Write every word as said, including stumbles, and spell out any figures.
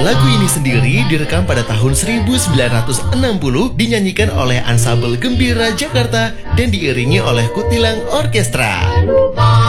Lagu ini sendiri direkam pada tahun seribu sembilan ratus enam puluh, dinyanyikan oleh Ansambel Gembira Jakarta dan diiringi oleh Kutilang Orkestra.